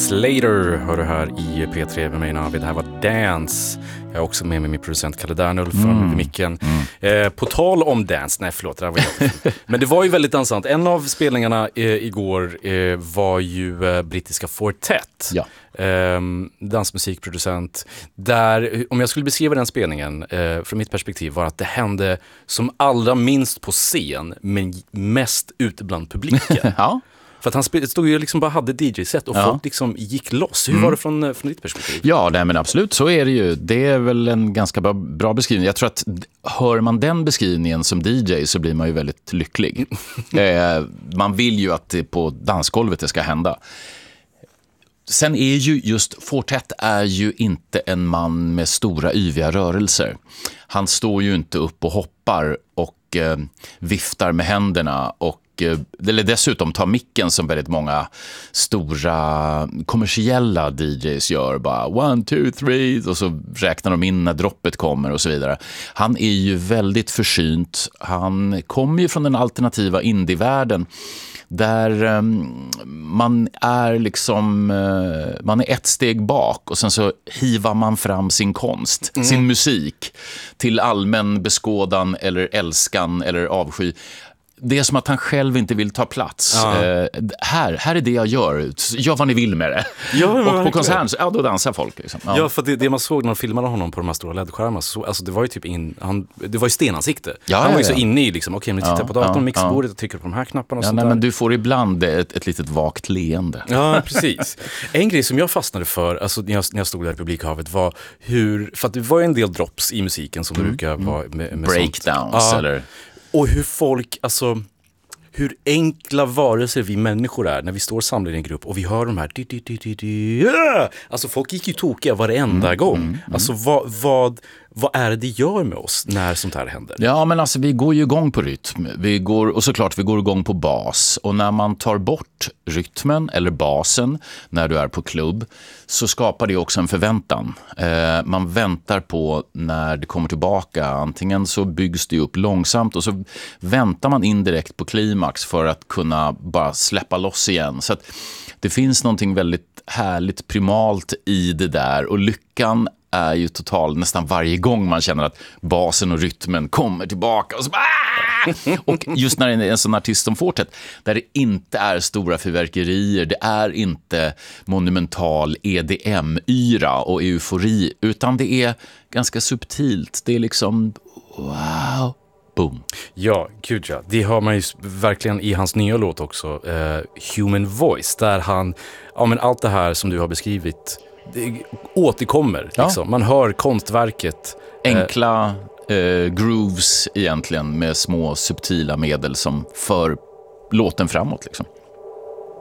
Slater hör du här i P3 med mig Navid. Det här var Dance. Jag är också med min producent Kalle Dernulf från micken. På tal om dance, nej förlåt, det här var men det var ju väldigt dansant. En av spelningarna igår var ju brittiska Fortet. Ja. Dansmusikproducent. Där, om jag skulle beskriva den spelningen från mitt perspektiv, var att det hände som allra minst på scen, men mest ute bland publiken. Ja. För att han stod ju liksom bara hade DJ-set och folk liksom gick loss. Hur var det från ditt perspektiv? Ja, nej, men absolut, så är det ju. Det är väl en ganska bra beskrivning. Jag tror att hör man den beskrivningen som DJ så blir man ju väldigt lycklig. Man vill ju att det på dansgolvet det ska hända. Sen är ju just Fortet är ju inte en man med stora yviga rörelser. Han står ju inte upp och hoppar och viftar med händerna och eller dessutom tar micken som väldigt många stora kommersiella DJs gör, bara 1, 2, 3 och så räknar de in när droppet kommer och så vidare. Han är ju väldigt försynt. Han kommer ju från den alternativa indievärlden där man är liksom man är ett steg bak och sen så hivar man fram sin konst, sin musik till allmän beskådan eller älskan eller avsky. Det är som att han själv inte vill ta plats. Här är det jag gör. Gör vad ni vill med det. Och på konserten, då dansar folk. Liksom. Ja, för det man såg när de filmade honom på de här stora LED-skärmarna, alltså det var ju typ det var ju stenansikte. Han var ju så inne i liksom, okej, men titta på datorn, mixbordet och trycker på de här knapparna och sånt där. Men du får ibland ett litet vagt leende. Ja, precis. En grej som jag fastnade för, alltså när jag stod där i publikhavet, var för att det var en del drops i musiken som brukar vara med breakdowns eller... Och hur folk, alltså hur enkla varelser vi människor är när vi står samlade i en grupp och vi hör de här alltså folk gick ju tokiga varenda gång. Alltså vad är det gör med oss när sånt här händer? Ja, men alltså vi går ju igång på rytm. Vi går igång på bas. Och när man tar bort rytmen eller basen när du är på klubb så skapar det också en förväntan. Man väntar på när det kommer tillbaka. Antingen så byggs det upp långsamt och så väntar man indirekt på klimax för att kunna bara släppa loss igen. Så att det finns någonting väldigt härligt primalt i det där och lyckan är ju total nästan varje gång man känner att basen och rytmen kommer tillbaka och så och just när det är en sån artist som Fortet där det inte är stora fyrverkerier, det är inte monumental EDM-yra och eufori, utan det är ganska subtilt. Det är liksom wow, boom. Ja, gud ja. Det har man ju verkligen i hans nya låt också, Human Voice, där han, men allt det här som du har beskrivit, det återkommer. Liksom. Man hör konstverket. Enkla grooves egentligen med små subtila medel som för låten framåt. Liksom.